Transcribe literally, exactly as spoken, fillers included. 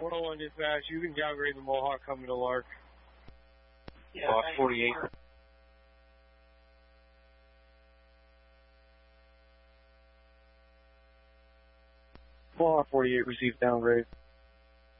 four oh one dispatch, you can downgrade the Mohawk coming to Lark. Yeah, Block forty-eight. Mohawk forty-eight, received downgrade.